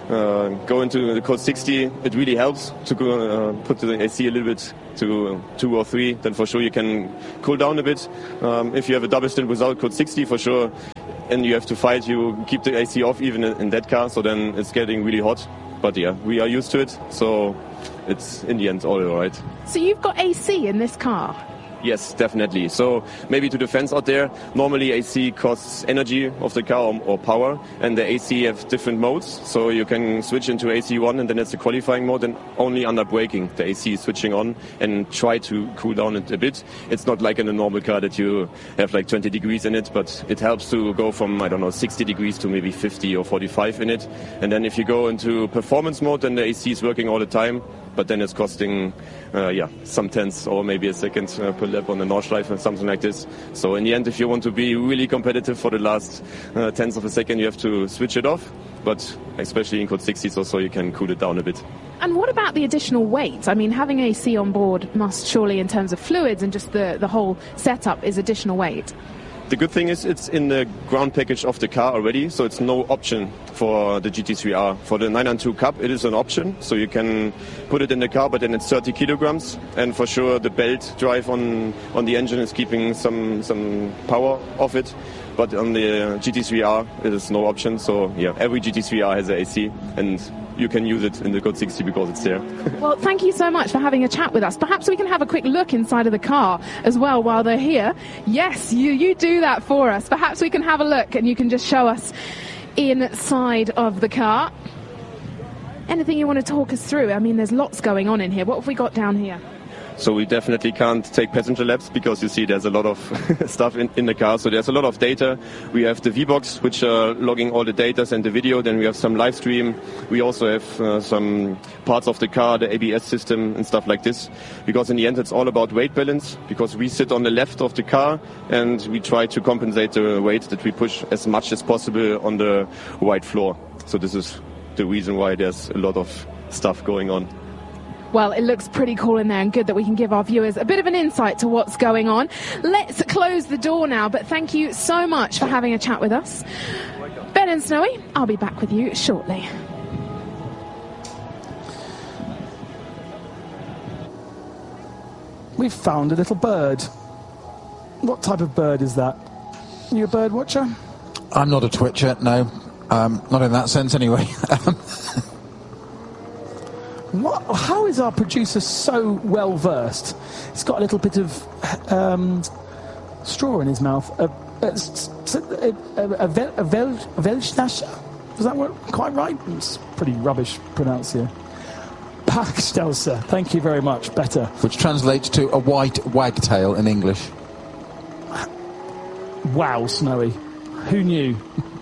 go into the Code 60. It really helps to go, put the AC a little bit to 2 or 3. Then for sure you can cool down a bit. If you have a double stint without Code 60, for sure, and you have to fight, you keep the AC off even in that car. So then it's getting really hot. But yeah, we are used to it. So it's in the end all right. So you've got AC in this car? Yes, definitely. So maybe to the fans out there, normally AC costs energy of the car or power, and the AC have different modes. So you can switch into AC1 and then it's the qualifying mode, and only under braking the AC is switching on and try to cool down it a bit. It's not like in a normal car that you have like 20 degrees in it, but it helps to go from, 60 degrees to maybe 50 or 45 in it. And then if you go into performance mode, then the AC is working all the time. But then it's costing, some tenths or maybe a second per lap on the Nordschleife or something like this. So in the end, if you want to be really competitive for the last tenths of a second, you have to switch it off. But especially in Code 60s also, you can cool it down a bit. And what about the additional weight? I mean, having AC on board must surely, in terms of fluids and just the whole setup, is additional weight. The good thing is it's in the ground package of the car already, so it's no option for the GT3R. For the 992 Cup, it is an option, so you can put it in the car, but then it's 30 kilograms. And for sure, the belt drive on the engine is keeping some power of it. But on the GT3R, it is no option. So yeah, every GT3R has an AC, and you can use it in the Code 60 because it's there. Well, thank you so much for having a chat with us. Perhaps we can have a quick look inside of the car as well while they're here. Yes, you do that for us. Perhaps we can have a look and you can just show us inside of the car. Anything you want to talk us through? I mean, there's lots going on in here. What have we got down here? So we definitely can't take passenger laps because you see there's a lot of stuff in the car. So there's a lot of data. We have the V-Box, which are logging all the data and the video. Then we have some live stream. We also have some parts of the car, the ABS system and stuff like this. Because in the end, it's all about weight balance, because we sit on the left of the car and we try to compensate the weight that we push as much as possible on the wide floor. So this is the reason why there's a lot of stuff going on. Well, it looks pretty cool in there, and good that we can give our viewers a bit of an insight to what's going on. Let's close the door now, but thank you so much for having a chat with us. Ben and Snowy, I'll be back with you shortly. We've found a little bird. What type of bird is that? Are you a bird watcher? I'm not a twitcher, no. Not in that sense, anyway. How is our producer so well versed? He's got a little bit of straw in his mouth. A Welschnascher? Is that quite right? It's pretty rubbish pronounced here. Parkstelser. Thank you very much. Better. Which translates to a white wagtail in English. Wow, Snowy. Who knew?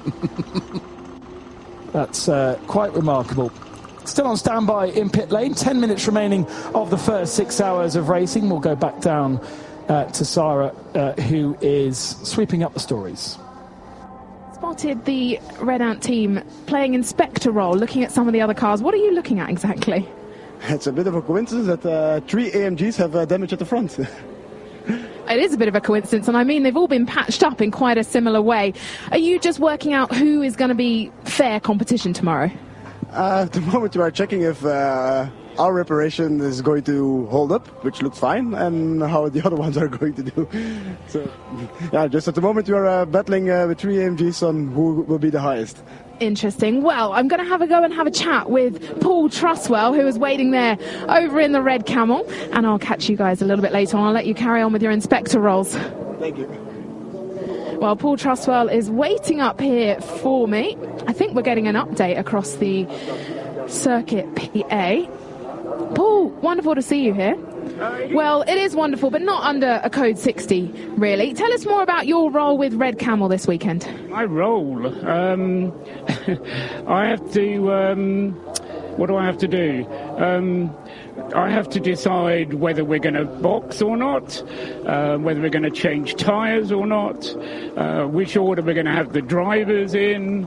That's quite remarkable. Still on standby in pit lane. 10 minutes remaining of the first 6 hours of racing. We'll go back down to Sarah, who is sweeping up the stories. Spotted the Red Ant team playing inspector role, looking at some of the other cars. What are you looking at exactly? It's a bit of a coincidence that 3 AMGs have damage at the front. It is a bit of a coincidence, and I mean they've all been patched up in quite a similar way. Are you just working out who is going to be fair competition tomorrow? At the moment we are checking if our reparation is going to hold up, which looks fine, and how the other ones are going to do. So, yeah, just at the moment we are battling with 3 AMGs on who will be the highest. Interesting. Well, I'm going to have a go and have a chat with Paul Truswell, who is waiting there over in the Red Camel, and I'll catch you guys a little bit later on. I'll let you carry on with your inspector roles. Thank you. Well, Paul Truswell is waiting up here for me. I think we're getting an update across the circuit PA. Paul, wonderful to see you here. Well, it is wonderful, but not under a Code 60, really. Tell us more about your role with Red Camel this weekend. My role? I have to what do I have to do? I have to decide whether we're going to box or not, whether we're going to change tyres or not, which order we're going to have the drivers in,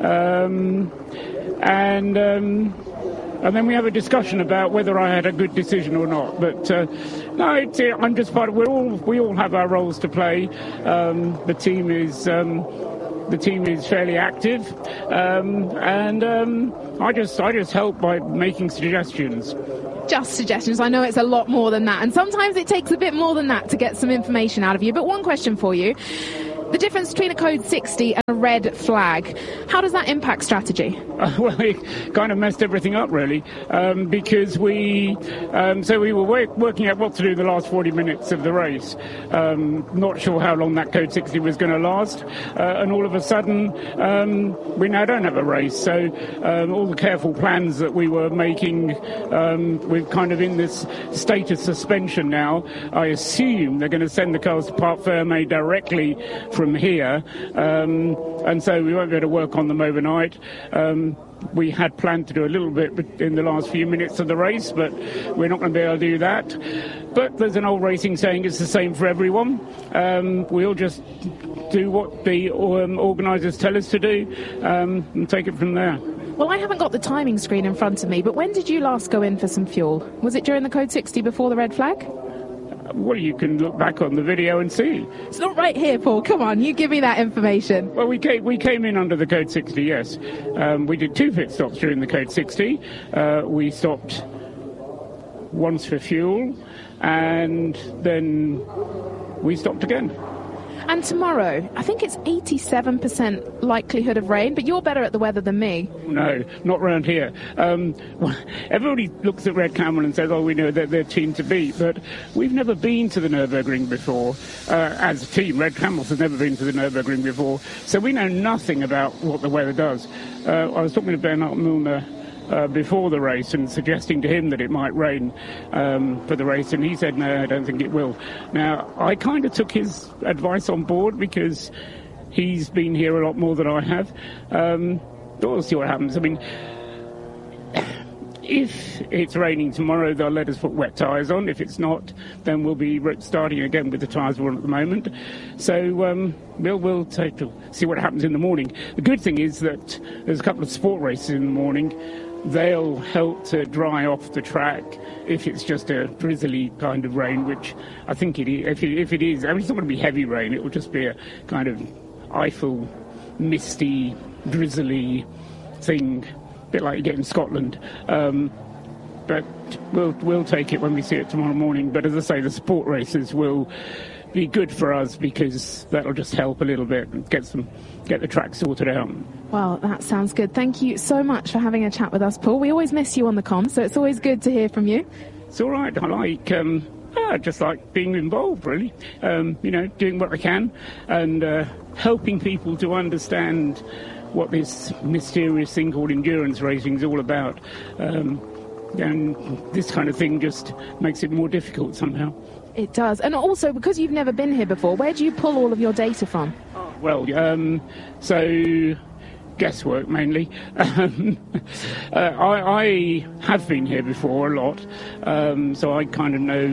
and then we have a discussion about whether I had a good decision or not. But no, I'm just part of. We all have our roles to play. The team is fairly active, and I just help by making suggestions. Just suggestions. I know it's a lot more than that, and sometimes it takes a bit more than that to get some information out of you. But one question for you. The difference between a code 60 and a red flag, how does that impact strategy? Well, it kind of messed everything up, really, because we were working out what to do the last 40 minutes of the race. Not sure how long that code 60 was going to last, and all of a sudden we now don't have a race. So all the careful plans that we were making, we're kind of in this state of suspension now. I assume they're going to send the cars to Parc Fermé directly from here, and so we won't be able to work on them overnight. We had planned to do a little bit in the last few minutes of the race, but we're not going to be able to do that. But there's an old racing saying, it's the same for everyone. We'll just do what the organisers tell us to do, and take it from there. Well, I haven't got the timing screen in front of me, but when did you last go in for some fuel? Was it during the code 60 before the red flag? Well, you can look back on the video and see. It's not right here, Paul. Come on, you give me that information. Well, we came in under the code 60, yes. We did 2 pit stops during the code 60. We stopped once for fuel, and then we stopped again. And tomorrow, I think it's 87% likelihood of rain, but you're better at the weather than me. No, not around here. Everybody looks at Red Camel and says, oh, we know that they're team to beat, but we've never been to the Nürburgring before. As a team, Red Camels has never been to the Nürburgring before, so we know nothing about what the weather does. I was talking to Bernhard Mühlner before the race and suggesting to him that it might rain for the race, and he said, no, I don't think it will. Now, I kind of took his advice on board because he's been here a lot more than I have. We'll see what happens. I mean, if it's raining tomorrow, they'll let us put wet tyres on. If it's not, then we'll be starting again with the tyres we're on at the moment. So we'll take to see what happens in the morning. The good thing is that there's a couple of sport races in the morning. They'll help to dry off the track if it's just a drizzly kind of rain, which I think it is. If it is, I mean, it's not going to be heavy rain. It will just be a kind of Eiffel, misty, drizzly thing, a bit like you get in Scotland. But we'll take it when we see it tomorrow morning. But as I say, the sport races will be good for us because that'll just help a little bit and get the track sorted out. Well, that sounds good. Thank you so much for having a chat with us, Paul. We always miss you on the comms, so it's always good to hear from you. It's all right. I just like being involved, really. Doing what I can and helping people to understand what this mysterious thing called endurance racing is all about. And this kind of thing just makes it more difficult somehow. It does. And also, because you've never been here before, where do you pull all of your data from? Well, so guesswork mainly. I have been here before a lot, so I kind of know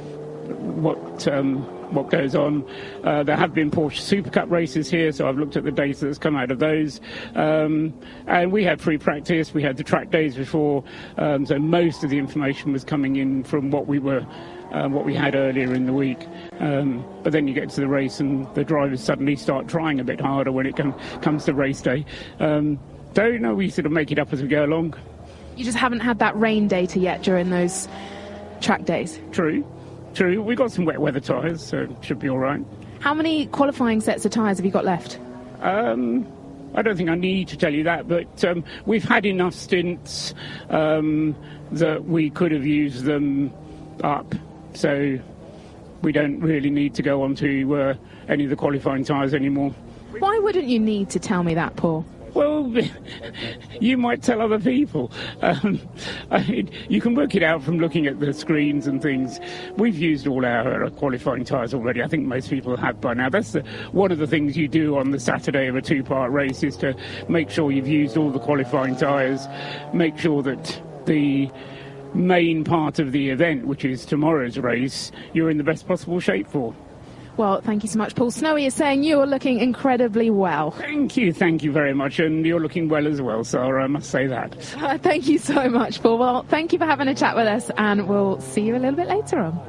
what goes on. There have been Porsche Super Cup races here, so I've looked at the data that's come out of those. And we had free practice, we had the track days before, so most of the information was coming in from what we had earlier in the week. But then you get to the race and the drivers suddenly start trying a bit harder when it comes to race day. We sort of make it up as we go along. You just haven't had that rain data yet during those track days? True. We've got some wet weather tyres, so it should be all right. How many qualifying sets of tyres have you got left? I don't think I need to tell you that, but we've had enough stints that we could have used them up, so we don't really need to go on to any of the qualifying tyres anymore. Why wouldn't you need to tell me that, Paul? Well, you might tell other people. You can work it out from looking at the screens and things. We've used all our qualifying tyres already. I think most people have by now. That's one of the things you do on the Saturday of a two-part race, is to make sure you've used all the qualifying tyres, make sure that the main part of the event, which is tomorrow's race, you're in the best possible shape for. Well, thank you so much, Paul. Snowy is saying you are looking incredibly well. Thank you very much, and you're looking well as well, Sarah, I must say that. Thank you so much, Paul. Well, thank you for having a chat with us, and we'll see you a little bit later on.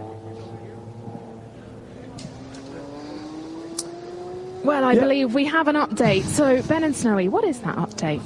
Well, I believe we have an update. So, Ben and Snowy, what is that update?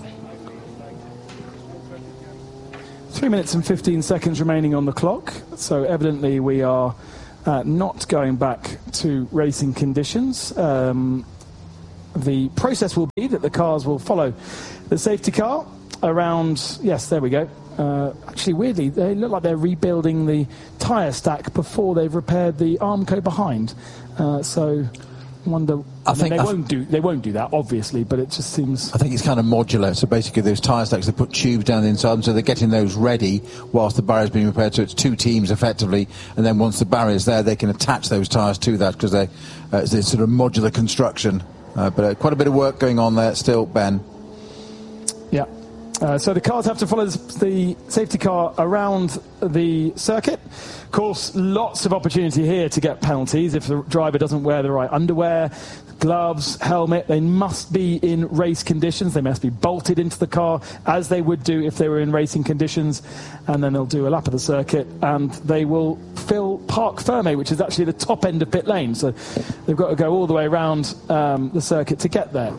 3 minutes and 15 seconds remaining on the clock, so evidently we are not going back to racing conditions. The process will be that the cars will follow the safety car around, yes, there we go. Actually, weirdly, they look like they're rebuilding the tyre stack before they've repaired the Armco behind. So, wonder. They won't do that, obviously, but it just seems. I think it's kind of modular. So basically, those tyre stacks, they put tubes down the inside, so they're getting those ready whilst the barrier's being repaired. So it's two teams effectively, and then once the barrier's there, they can attach those tyres to that because it's this sort of modular construction. But quite a bit of work going on there still, Ben. Yeah. So the cars have to follow the safety car around the circuit. Of course, lots of opportunity here to get penalties if the driver doesn't wear the right underwear, gloves, helmet. They must be in race conditions. They must be bolted into the car as they would do if they were in racing conditions. And then they'll do a lap of the circuit and they will fill Parc Fermé, which is actually the top end of pit lane. So they've got to go all the way around the circuit to get there.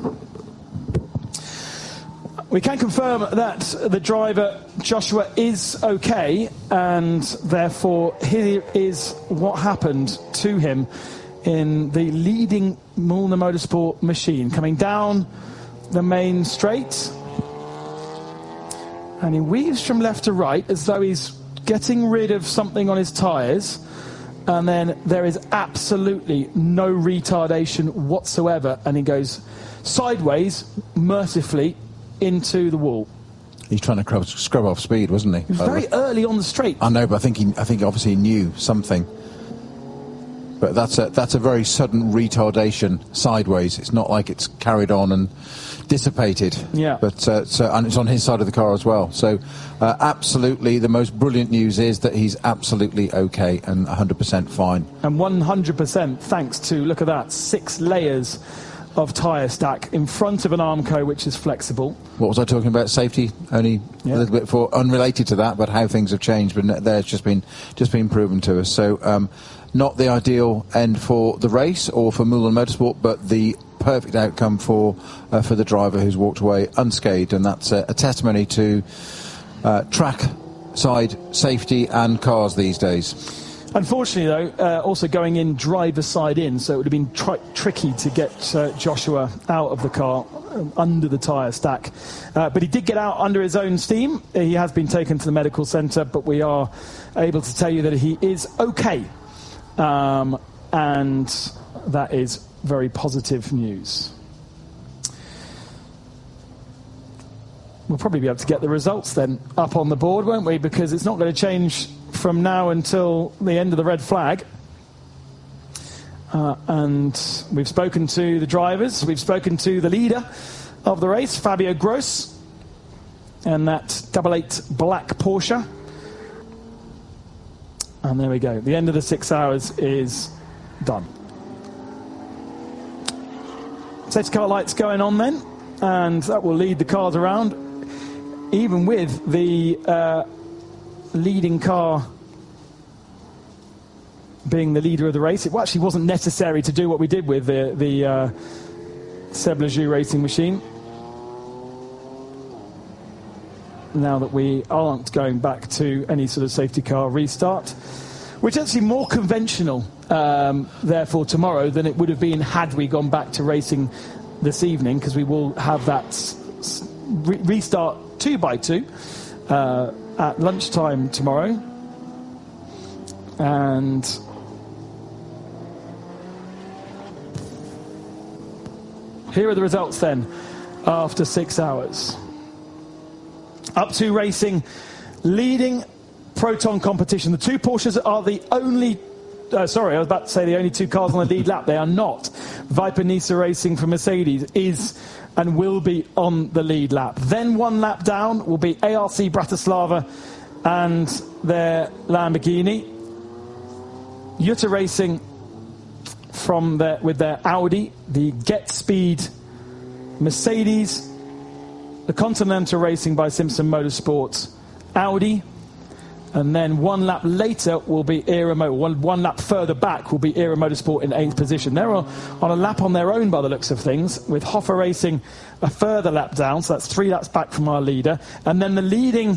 We can confirm that the driver, Joshua, is okay, and therefore here is what happened to him in the leading Mühlner Motorsport machine. Coming down the main straight, and he weaves from left to right as though he's getting rid of something on his tyres, and then there is absolutely no retardation whatsoever, and he goes sideways, mercifully, into the wall. He's trying to scrub off speed, wasn't he? He was very early on the straight. I know, but I think obviously he knew something. But that's a very sudden retardation sideways. It's not like it's carried on and dissipated. Yeah. But and it's on his side of the car as well. So absolutely, the most brilliant news is that he's absolutely okay and 100% fine. And 100% thanks to, look at that, 6 layers of tyre stack in front of an Armco which is flexible. What was I talking about? Safety? Only a little bit for unrelated to that, but how things have changed. But there's just been proven to us. So not the ideal end for the race or for Mühlner Motorsport, but the perfect outcome for the driver who's walked away unscathed, and that's a testimony to track side safety and cars these days. Unfortunately, though, also going in driver's side in, so it would have been tricky to get Joshua out of the car under the tyre stack. But he did get out under his own steam. He has been taken to the medical centre, but we are able to tell you that he is okay. And that is very positive news. We'll probably be able to get the results then up on the board, won't we? Because it's not going to change from now until the end of the red flag. And we've spoken to the drivers, we've spoken to the leader of the race, Fabio Gross, and that 88 black Porsche. And there we go. The end of the 6 hours is done. Safety car lights going on then, and that will lead the cars around, even with the leading car being the leader of the race. It actually wasn't necessary to do what we did with the Seb Lejeune racing machine. Now that we aren't going back to any sort of safety car restart, which is actually more conventional, therefore, tomorrow than it would have been had we gone back to racing this evening, because we will have that restart 2x2 at lunchtime tomorrow. And here are the results then. after 6 hours. Up to Racing leading Proton competition. The two Porsches are the only... sorry, I was about to say the only two cars on the lead lap. They are not. Viper Nisa Racing for Mercedes is and will be on the lead lap. Then 1 lap down will be ARC Bratislava and their Lamborghini. Jutta Racing with their Audi, the Get Speed Mercedes, the Continental Racing by Simpson Motorsports Audi, and then 1 lap later will be Era Motorsport. One lap further back will be Era Motorsport in 8th position. They're on a lap on their own by the looks of things, with Hoffa Racing a further lap down, so that's 3 laps back from our leader. And then the leading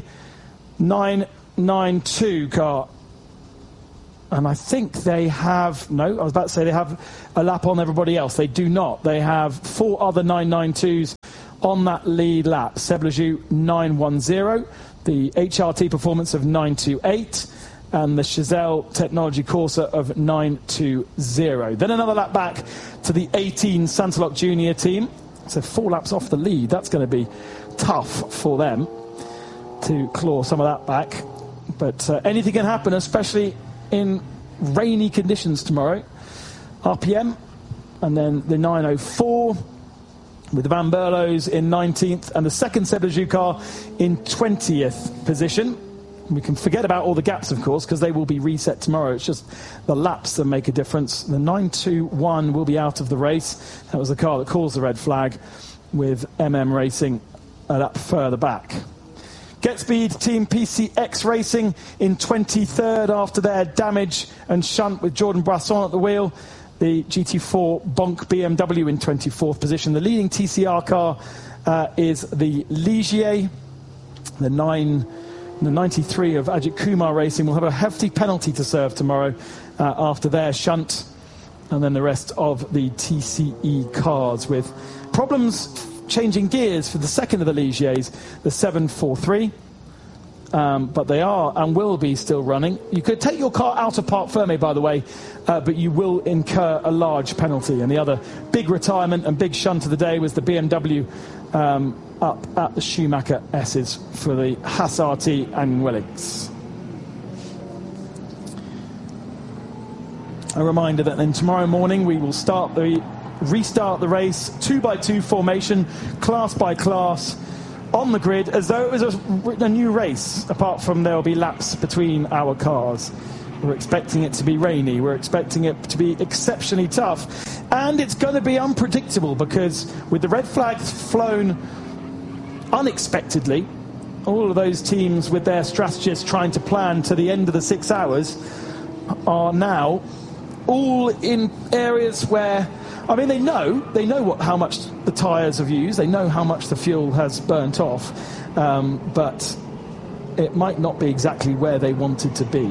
992 car, and I think they have... No, I was about to say they have a lap on everybody else. They do not. They have 4 other 992s on that lead lap. Seb Lejeune 910, the HRT Performance of 928, and the Chazelle Technology Corsa of 920. Then another lap back to the 18 Santalok Junior team. So 4 laps off the lead. That's going to be tough for them to claw some of that back. But anything can happen, especially in rainy conditions tomorrow. RPM, and then the 904 with Van Berlo's in 19th and the second Seb Lejeune car in 20th position. We can forget about all the gaps, of course, because they will be reset tomorrow. It's just the laps that make a difference. The 921 will be out of the race. That was the car that caused the red flag, with MM Racing a lap further back. Get Speed Team PCX Racing in 23rd after their damage and shunt with Jordan Brasson at the wheel. The GT4 Bonk BMW in 24th position. The leading TCR car is the Ligier. The 93 of Ajit Kumar Racing will have a hefty penalty to serve tomorrow after their shunt. And then the rest of the TCE cars with problems changing gears for the second of the Ligiers, the 743. But they are and will be still running. You could take your car out of Parc Fermé, by the way, but you will incur a large penalty. And the other big retirement and big shunt of the day was the BMW up at the Schumacher S's for the Haas RT and Willix. A reminder that then tomorrow morning we will restart the race 2x2 formation, class by class, on the grid, as though it was a new race, apart from there will be laps between our cars. We're expecting it to be rainy, we're expecting it to be exceptionally tough, and it's going to be unpredictable, because with the red flags flown unexpectedly, all of those teams with their strategists trying to plan to the end of the 6 hours are now all in areas where, I mean, they know how much the tyres have used, they know how much the fuel has burnt off, but it might not be exactly where they wanted to be.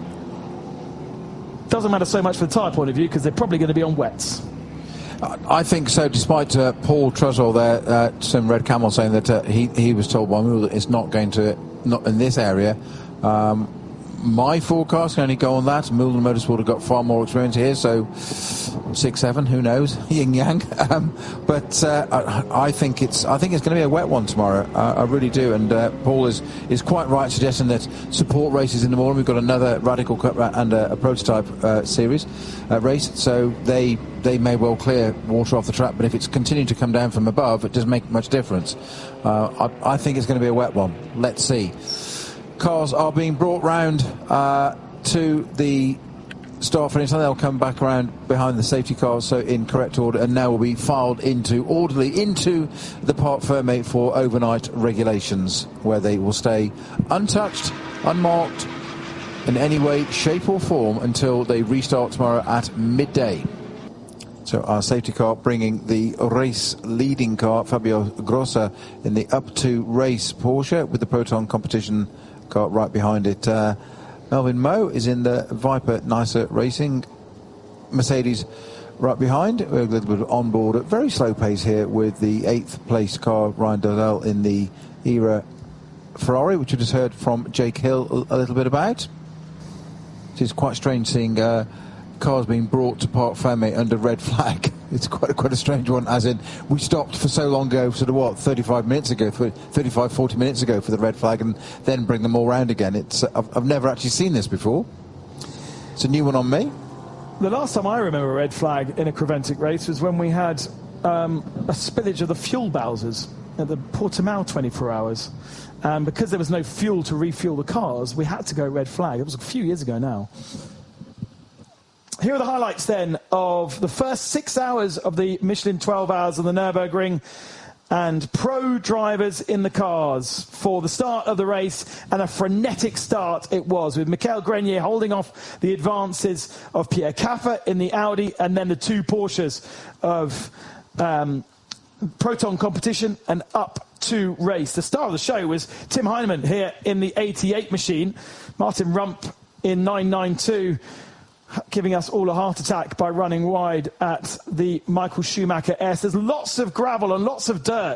Doesn't matter so much from the tyre point of view, because they're probably going to be on wets. I think so, despite Paul Truswell there, some Red Camel saying that he was told by Müller that it's not in this area. My forecast can only go on that. Müller Motorsport have got far more experience here, so 6-7, who knows, yin yang. But I think it's going to be a wet one tomorrow. I really do. And Paul is quite right suggesting that support races in the morning. We've got another Radical Cup and a prototype series race, so they may well clear water off the track. But if it's continuing to come down from above, it doesn't make much difference. I think it's going to be a wet one. Let's see. Cars are being brought round to the start finish, and they'll come back around behind the safety cars, so in correct order, and now will be filed orderly into the Parc Fermé for overnight regulations, where they will stay untouched, unmarked in any way, shape or form until they restart tomorrow at midday. So our safety car bringing the race leading car, Fabio Grossa, in the up to race Porsche, with the Proton competition car right behind it. Melvin Moe is in the Viper Nisa Racing Mercedes right behind. We're a little bit on board at very slow pace here with the 8th place car, Ryan Dardel, in the Era Ferrari, which you just heard from Jake Hill a little bit about. It is quite strange seeing cars being brought to Parc Fermé under red flag. It's quite a strange one, as in we stopped for so long ago, 35 minutes ago, 40 minutes ago for the red flag, and then bring them all round again. I've never actually seen this before. It's a new one on me. The last time I remember a red flag in a Creventic race was when we had a spillage of the fuel Bowsers at the Portimao 24 Hours. And because there was no fuel to refuel the cars, we had to go red flag. It was a few years ago now. Here are the highlights then of the first 6 hours of the Michelin 12 Hours on the Nürburgring, and pro drivers in the cars for the start of the race, and a frenetic start it was, with Michael Grenier holding off the advances of Pierre Caffer in the Audi, and then the two Porsches of Proton competition and up to race. The star of the show was Tim Heinemann here in the 88 machine, Martin Rump in 992, giving us all a heart attack by running wide at the Michael Schumacher S. There's lots of gravel and lots of dirt